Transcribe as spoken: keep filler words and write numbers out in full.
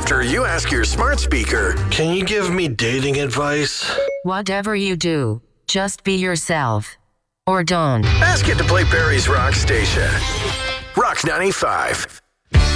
after you ask your smart speaker, Can you give me dating advice? Whatever you do, just be yourself. Or don't. ask it to play Barry's Rock Station. Rock ninety-five.